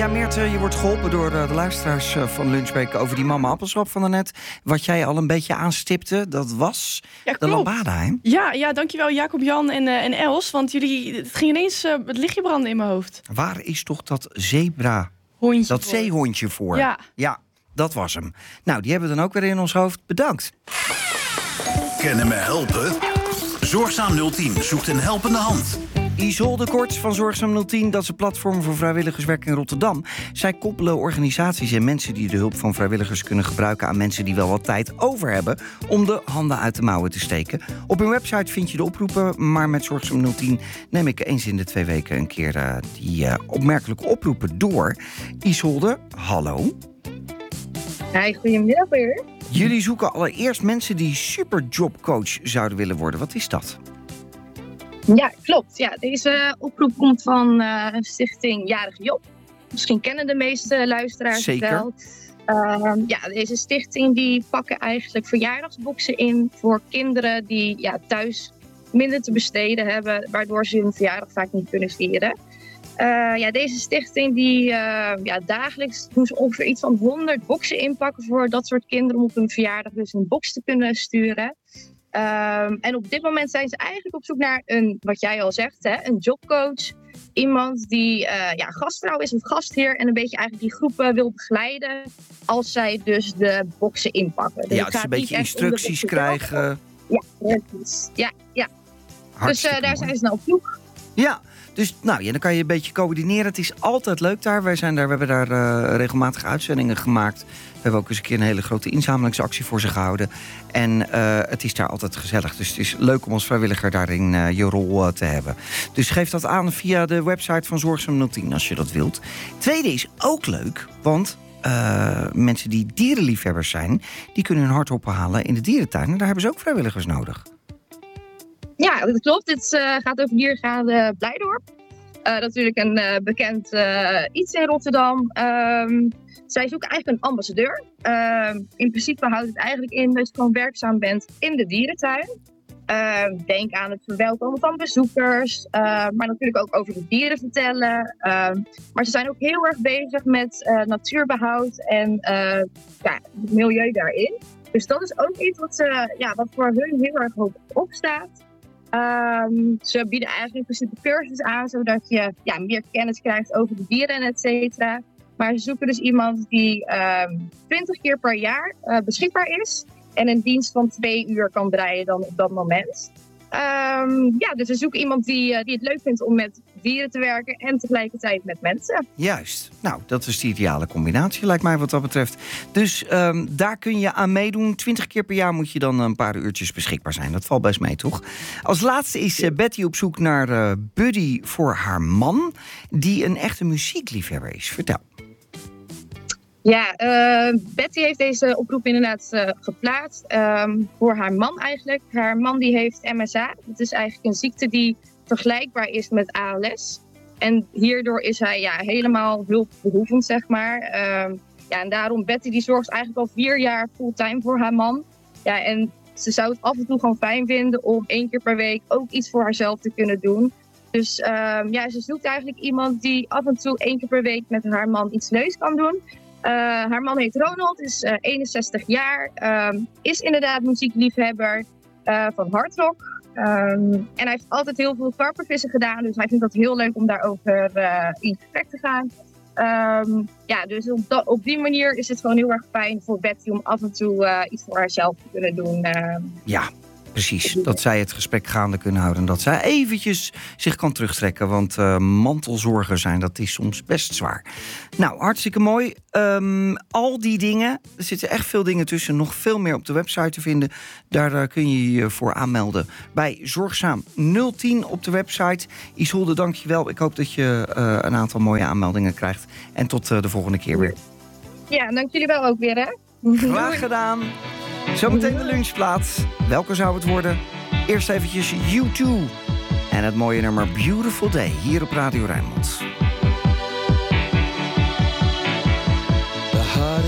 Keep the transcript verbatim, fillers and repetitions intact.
Ja, Meerte, je wordt geholpen door uh, de luisteraars uh, van Lunchbreak over die mama appelschap van daarnet. Wat jij al een beetje aanstipte, dat was ja, de lambada, hè? Ja, ja, dankjewel Jacob, Jan en, uh, en Els. Want jullie, het ging ineens uh, het lichtje branden in mijn hoofd. Waar is toch dat zebra, Hondje dat voor. zeehondje voor? Ja. Ja, dat was hem. Nou, die hebben we dan ook weer in ons hoofd. Bedankt. Kennen me helpen? Zorgzaam nul tien zoekt een helpende hand. Isolde Korts van Zorgzaam nul tien, dat is een platform voor vrijwilligerswerk in Rotterdam. Zij koppelen organisaties en mensen die de hulp van vrijwilligers kunnen gebruiken aan mensen die wel wat tijd over hebben om de handen uit de mouwen te steken. Op hun website vind je de oproepen, maar met Zorgzaam nul tien neem ik eens in de twee weken een keer uh, die uh, opmerkelijke oproepen door. Isolde, hallo. Hi, goedemiddag weer. Jullie zoeken allereerst mensen die superjobcoach zouden willen worden. Wat is dat? Ja, klopt. Ja, deze oproep komt van uh, stichting Jarige Job. Misschien kennen de meeste luisteraars Zeker. het wel. Uh, ja, deze stichting die pakken eigenlijk verjaardagsboxen in voor kinderen die ja, thuis minder te besteden hebben, waardoor ze hun verjaardag vaak niet kunnen vieren. Uh, ja, deze stichting die uh, ja, dagelijks doen ze ongeveer iets van honderd boxen inpakken voor dat soort kinderen om op hun verjaardag dus een box te kunnen sturen. Um, en op dit moment zijn ze eigenlijk op zoek naar een, wat jij al zegt, hè, een jobcoach. Iemand die uh, ja, gastvrouw is of gastheer en een beetje eigenlijk die groepen wil begeleiden als zij dus de boxen inpakken. Dus ja, dus een beetje instructies krijgen. Ja, precies. Ja, ja. Hartstikke dus uh, daar mooi. zijn ze nou op zoek. Ja, dus nou, ja, dan kan je een beetje coördineren. Het is altijd leuk daar. Wij zijn daar, we hebben daar uh, regelmatig uitzendingen gemaakt. We hebben ook eens een keer een hele grote inzamelingsactie voor ze gehouden. En uh, het is daar altijd gezellig. Dus het is leuk om als vrijwilliger daarin uh, je rol uh, te hebben. Dus geef dat aan via de website van Zorgzaam nul tien als je dat wilt. Tweede is ook leuk, want uh, mensen die dierenliefhebbers zijn, die kunnen hun hart ophalen in de dierentuin. En daar hebben ze ook vrijwilligers nodig. Ja, dat klopt. Dit uh, gaat over Diergaarde Blijdorp. Uh, natuurlijk een uh, bekend uh, iets in Rotterdam. Um, zij zoeken eigenlijk een ambassadeur. Uh, in principe houdt het eigenlijk in dat je gewoon werkzaam bent in de dierentuin. Uh, denk aan het verwelkomen van bezoekers. Uh, maar natuurlijk ook over de dieren vertellen. Uh, maar ze zijn ook heel erg bezig met uh, natuurbehoud en uh, ja, het milieu daarin. Dus dat is ook iets wat, ze, ja, wat voor hun heel erg hoog opstaat. Um, ze bieden eigenlijk in principe cursussen aan, zodat je ja, meer kennis krijgt over de dieren en et cetera. Maar ze zoeken dus iemand die um, twintig keer per jaar uh, beschikbaar is en een dienst van twee uur kan draaien dan op dat moment. Um, ja, dus we zoeken iemand die, uh, die het leuk vindt om met dieren te werken en tegelijkertijd met mensen. Juist. Nou, dat is de ideale combinatie, lijkt mij wat dat betreft. Dus um, daar kun je aan meedoen. Twintig keer per jaar moet je dan een paar uurtjes beschikbaar zijn. Dat valt best mee, toch? Als laatste is uh, Betty op zoek naar uh, Buddy voor haar man, die een echte muziekliefhebber is. Vertel. Ja, uh, Betty heeft deze oproep inderdaad uh, geplaatst um, voor haar man eigenlijk. Haar man die heeft M S A. Dat is eigenlijk een ziekte die vergelijkbaar is met A L S. En hierdoor is hij ja, helemaal hulpbehoevend, zeg maar. Um, ja, en daarom, Betty die zorgt eigenlijk al vier jaar fulltime voor haar man. Ja, en ze zou het af en toe gewoon fijn vinden om één keer per week ook iets voor haarzelf te kunnen doen. Dus um, ja, ze zoekt eigenlijk iemand die af en toe één keer per week met haar man iets leuks kan doen. Uh, haar man heet Ronald, is uh, eenenzestig jaar, um, is inderdaad muziekliefhebber uh, van hardrock. Um, en hij heeft altijd heel veel karpervissen gedaan, dus hij vindt dat heel leuk om daarover uh, in gesprek te gaan. Um, ja, dus op, da- op die manier is het gewoon heel erg fijn voor Betty om af en toe uh, iets voor haarzelf te kunnen doen. Uh, Ja, precies. Dat zij het gesprek gaande kunnen houden. Dat zij eventjes zich kan terugtrekken. Want uh, mantelzorger zijn, dat is soms best zwaar. Nou, hartstikke mooi. Um, al die dingen, er zitten echt veel dingen tussen. Nog veel meer op de website te vinden. Daar uh, kun je je voor aanmelden. Bij Zorgzaam nul tien op de website. Isolde, dank je wel. Ik hoop dat je uh, een aantal mooie aanmeldingen krijgt. En tot uh, de volgende keer weer. ja, dank jullie wel ook weer, hè? Graag gedaan. Zometeen de lunchplaats. Welke zou het worden? Eerst eventjes U twee. En het mooie nummer Beautiful Day hier op Radio Rijnmond.